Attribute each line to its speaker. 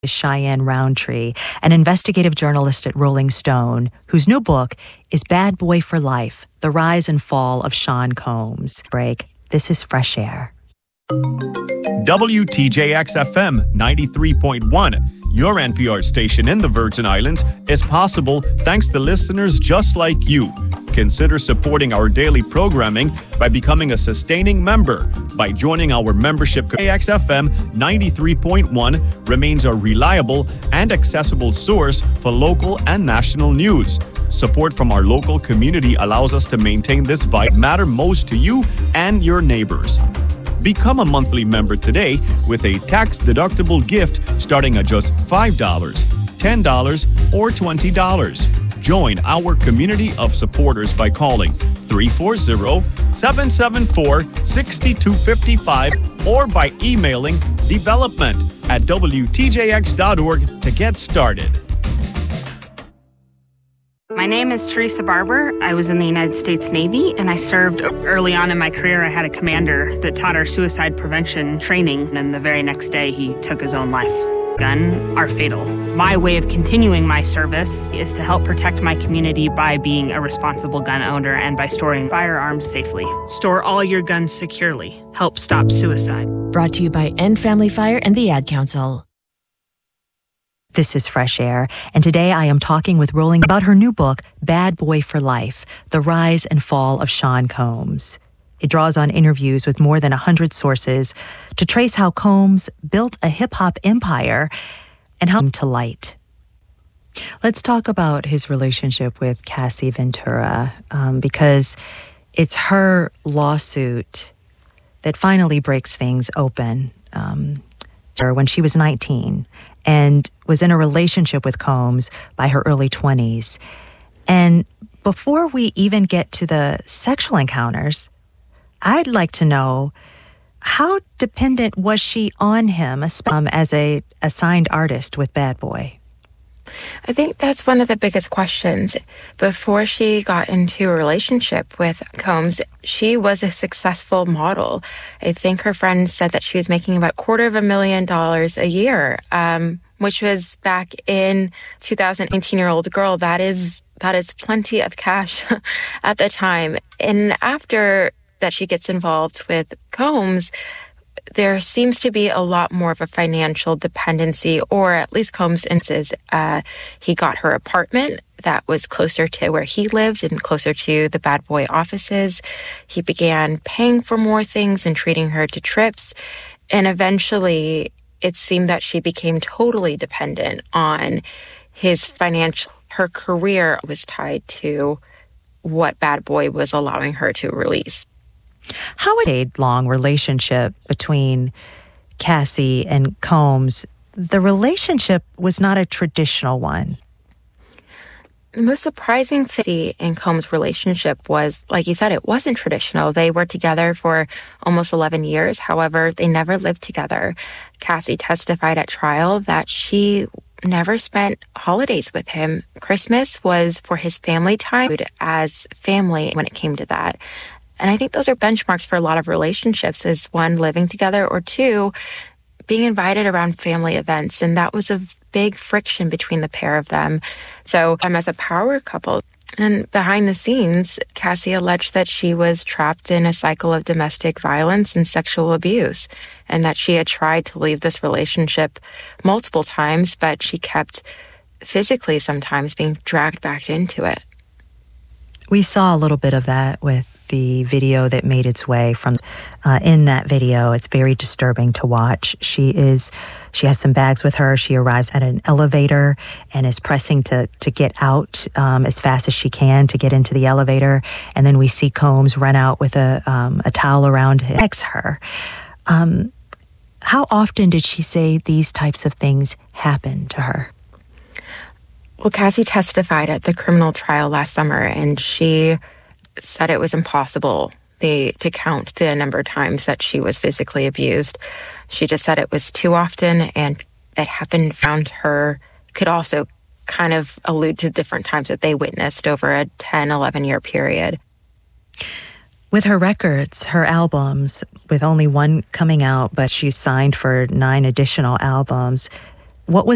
Speaker 1: Cheyenne Roundtree, an investigative journalist at Rolling Stone, whose new book is Bad Boy for Life, The Rise and Fall of Sean Combs. Break. This is Fresh Air.
Speaker 2: WTJX-FM 93.1, your NPR station in the Virgin Islands, is possible thanks to listeners just like you. Consider supporting our daily programming by becoming a sustaining member. By joining our membership, KXFM 93.1 remains a reliable and accessible source for local and national news. Support from our local community allows us to maintain this vibe matter most to you and your neighbors. Become a monthly member today with a tax-deductible gift starting at just $5, $10, or $20. Join our community of supporters by calling 340-774-6255 or by emailing development@wtjx.org to get started.
Speaker 3: My name is Teresa Barber. I was in the United States Navy, and I served early on in my career. I had a commander that taught our suicide prevention training, and the very next day he took his own life. Guns are fatal. My way of continuing my service is to help protect my community by being a responsible gun owner and by storing firearms safely. Store all your guns securely. Help stop suicide.
Speaker 4: Brought to you by End Family Fire and the Ad Council.
Speaker 1: This is Fresh Air, and today I am talking with Rolling about her new book, Bad Boy for Life, The Rise and Fall of Sean Combs. It draws on interviews with more than 100 sources to trace how Combs built a hip-hop empire and how to light. Let's talk about his relationship with Cassie Ventura, because it's her lawsuit that finally breaks things open. When she was 19 and was in a relationship with Combs by her early 20s. And before we even get to the sexual encounters, I'd like to know, how dependent was she on him as a assigned artist with Bad Boy?
Speaker 5: I think that's one of the biggest questions. Before she got into a relationship with Combs, she was a successful model. I think her friends said that she was making about $250,000 a year, which was back in 2018-year-old girl. That is plenty of cash at the time. And after that she gets involved with Combs, there seems to be a lot more of a financial dependency, or at least Combs insists he got her apartment that was closer to where he lived and closer to the Bad Boy offices. He began paying for more things and treating her to trips. And eventually, it seemed that she became totally dependent on his financial. Her career was tied to what Bad Boy was allowing her to release.
Speaker 1: How a decade-long relationship between Cassie and Combs, the relationship was not a traditional one.
Speaker 5: The most surprising thing in Combs' relationship was, like you said, it wasn't traditional. They were together for almost 11 years. However, they never lived together. Cassie testified at trial that she never spent holidays with him. Christmas was for his family time as family when it came to that. And I think those are benchmarks for a lot of relationships, is one, living together, or two, being invited around family events. And that was a big friction between the pair of them. So as a power couple. And behind the scenes, Cassie alleged that she was trapped in a cycle of domestic violence and sexual abuse, and that she had tried to leave this relationship multiple times, but she kept physically sometimes being dragged back into it.
Speaker 1: We saw a little bit of that with the video that made its way from in that video. It's very disturbing to watch. She has some bags with her. She arrives at an elevator and is pressing to get out as fast as she can to get into the elevator. And then we see Combs run out with a towel around him. Her. How often did she say these types of things happen to her?
Speaker 5: Well, Cassie testified at the criminal trial last summer, and she said it was impossible to count the number of times that she was physically abused. She just said it was too often, and it happened around her. Could also kind of allude to different times that they witnessed over a 10, 11-year period.
Speaker 1: With her records, her albums, with only one coming out, but she's signed for 9 additional albums, what was